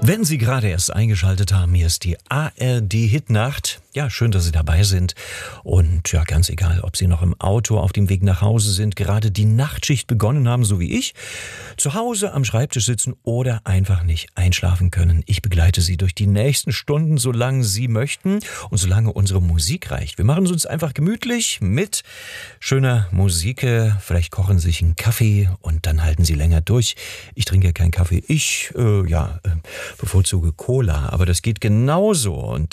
Wenn Sie gerade erst eingeschaltet haben, hier ist die ARD-Hitnacht. Ja, schön, dass Sie dabei sind. Und ja, ganz egal, ob Sie noch im Auto auf dem Weg nach Hause sind, gerade die Nachtschicht begonnen haben, so wie ich, zu Hause am Schreibtisch sitzen oder einfach nicht einschlafen können. Ich begleite Sie durch die nächsten Stunden, solange Sie möchten und solange unsere Musik reicht. Wir machen es uns einfach gemütlich mit schöner Musik. Vielleicht kochen Sie sich einen Kaffee und dann halten Sie länger durch. Ich trinke keinen Kaffee. Ich bevorzuge Cola, aber das geht genauso. Und